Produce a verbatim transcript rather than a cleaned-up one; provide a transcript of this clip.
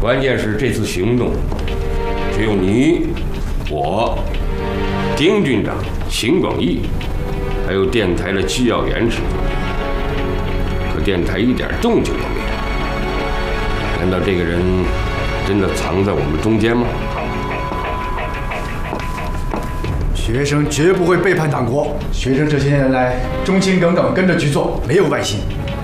关键是这次行动，只有你、我、丁军长、邢广义，还有电台的机要员知道。可电台一点动静都没有。难道这个人真的藏在我们中间吗？ 学生绝不会背叛党国。学生这些年来忠心耿耿，跟着局座，没有外心。